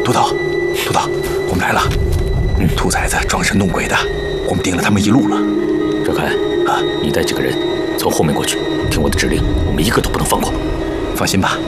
督导，我们来了。兔崽子装神弄鬼的，我们盯了他们一路了。 赵凯啊，你带几个人从后面过去，听我的指令，我们一个都不能放过。 放心吧。